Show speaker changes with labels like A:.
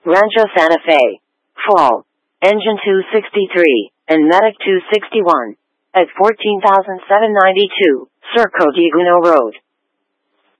A: Rancho Santa Fe, Fall, Engine 263, and Medic 261, at 14,792, Cerco de Guino Road.